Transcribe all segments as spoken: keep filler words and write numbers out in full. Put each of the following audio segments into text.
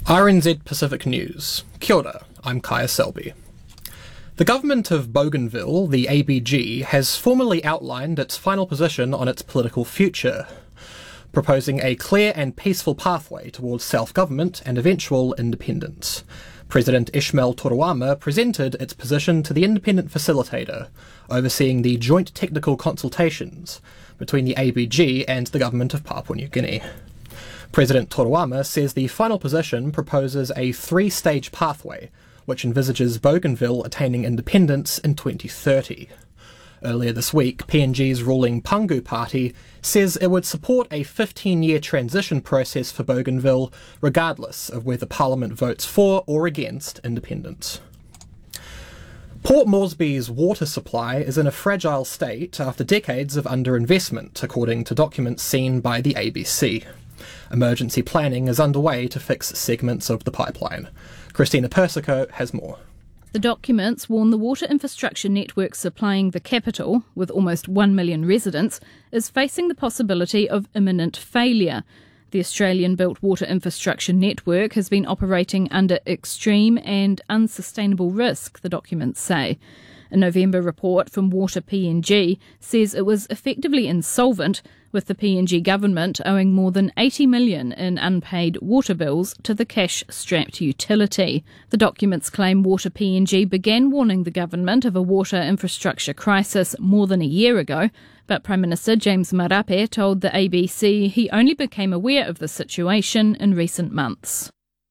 R N Z Pacific News. Kia ora, I'm Kaya Selby. The government of Bougainville, the A B G, has formally outlined its final position on its political future, proposing a clear and peaceful pathway towards self-government and eventual independence. President Ismael Toruama presented its position to the independent facilitator, overseeing the joint technical consultations between the A B G and the government of Papua New Guinea. President Toruama says the final position proposes a three-stage pathway, which envisages Bougainville attaining independence in twenty thirty. Earlier this week, P N G's ruling Pangu Party says it would support a fifteen-year transition process for Bougainville, regardless of whether Parliament votes for or against independence. Port Moresby's water supply is in a fragile state after decades of underinvestment, according to documents seen by the A B C. Emergency planning is underway to fix segments of the pipeline. Christina Persico has more. The documents warn the water infrastructure network supplying the capital, with almost one million residents, is facing the possibility of imminent failure. The Australian-built water infrastructure network has been operating under extreme and unsustainable risk, the documents say. A November report from Water P N G says it was effectively insolvent, with the P N G government owing more than eighty million dollars in unpaid water bills to the cash-strapped utility. The documents claim Water P N G began warning the government of a water infrastructure crisis more than a year ago, but Prime Minister James Marape told the A B C he only became aware of the situation in recent months.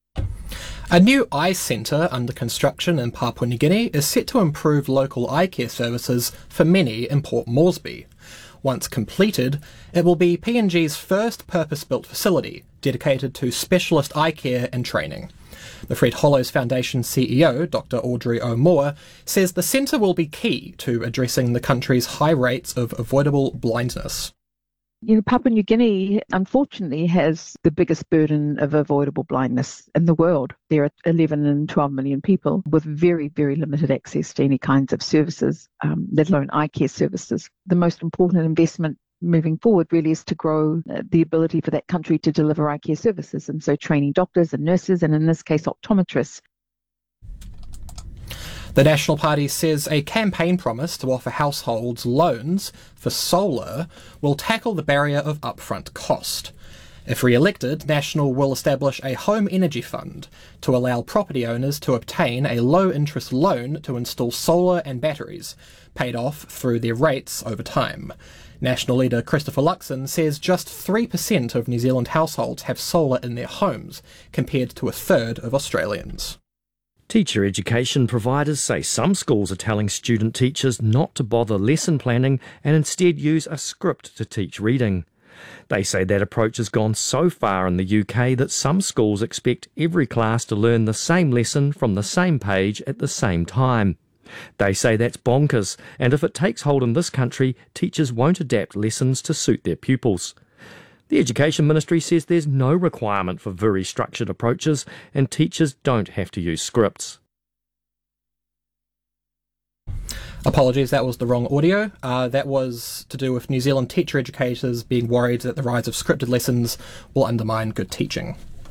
A new eye centre under construction in Papua New Guinea is set to improve local eye care services for many in Port Moresby. Once completed, it will be P N G's first purpose-built facility dedicated to specialist eye care and training. The Fred Hollows Foundation C E O, Doctor Audrey O'Moore, says the centre will be key to addressing the country's high rates of avoidable blindness. You know, Papua New Guinea, unfortunately, has the biggest burden of avoidable blindness in the world. There are eleven and twelve million people with very, very limited access to any kinds of services, um, let alone eye care services. The most important investment moving forward really is to grow uh, the ability for that country to deliver eye care services, and so training doctors and nurses, and in this case, optometrists. The National Party says a campaign promise to offer households loans for solar will tackle the barrier of upfront cost. If re-elected, National will establish a home energy fund to allow property owners to obtain a low-interest loan to install solar and batteries, paid off through their rates over time. National leader Christopher Luxon says just three percent of New Zealand households have solar in their homes, compared to a third of Australians. Teacher education providers say some schools are telling student teachers not to bother lesson planning and instead use a script to teach reading. They say that approach has gone so far in the U K that some schools expect every class to learn the same lesson from the same page at the same time. They say that's bonkers, and if it takes hold in this country, teachers won't adapt lessons to suit their pupils. The Education Ministry says there's no requirement for very structured approaches and teachers don't have to use scripts. Apologies, that was the wrong audio. Uh, that was to do with New Zealand teacher educators being worried that the rise of scripted lessons will undermine good teaching.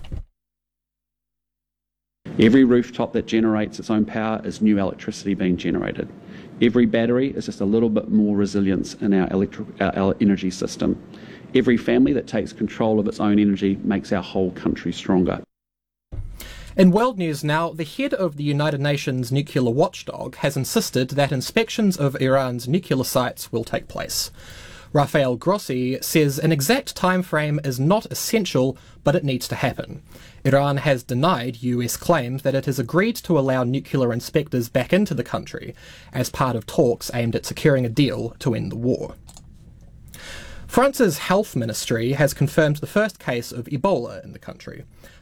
Every rooftop that generates its own power is new electricity being generated. Every battery is just a little bit more resilience in our, electric, our, our energy system. Every family that takes control of its own energy makes our whole country stronger. In world news now, the head of the United Nations nuclear watchdog has insisted that inspections of Iran's nuclear sites will take place. Rafael Grossi says an exact time frame is not essential, but it needs to happen. Iran has denied U S claims that it has agreed to allow nuclear inspectors back into the country as part of talks aimed at securing a deal to end the war. France's health ministry has confirmed the first case of Ebola in the country.